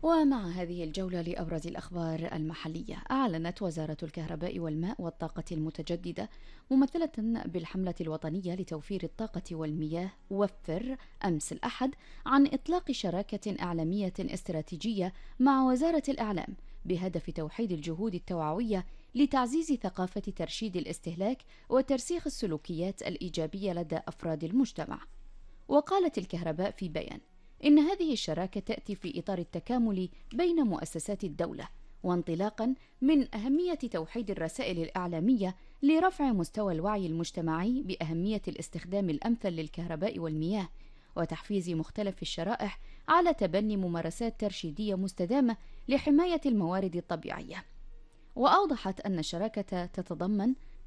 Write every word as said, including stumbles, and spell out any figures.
ومع هذه الجولة لأبرز الأخبار المحلية، أعلنت وزارة الكهرباء والماء والطاقة المتجددة ممثلة بالحملة الوطنية لتوفير الطاقة والمياه وفر أمس الأحد عن إطلاق شراكة إعلامية استراتيجية مع وزارة الإعلام بهدف توحيد الجهود التوعوية لتعزيز ثقافة ترشيد الاستهلاك وترسيخ السلوكيات الإيجابية لدى أفراد المجتمع. وقالت الكهرباء في بيان إن هذه الشراكة تأتي في إطار التكامل بين مؤسسات الدولة، وانطلاقا من أهمية توحيد الرسائل الإعلامية لرفع مستوى الوعي المجتمعي بأهمية الاستخدام الأمثل للكهرباء والمياه، وتحفيز مختلف الشرائح على تبني ممارسات ترشيدية مستدامة لحماية الموارد الطبيعية. وأوضحت أن الشراكة تتضمن